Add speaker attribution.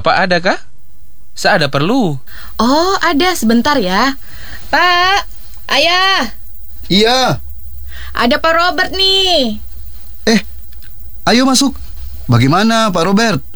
Speaker 1: Bapak ada kah? Saya ada perlu.
Speaker 2: Oh, ada, sebentar ya. Pak, Ayah,
Speaker 3: Iya.
Speaker 2: ada Pak Robert nih.
Speaker 3: Ayo masuk. Bagaimana Pak Robert?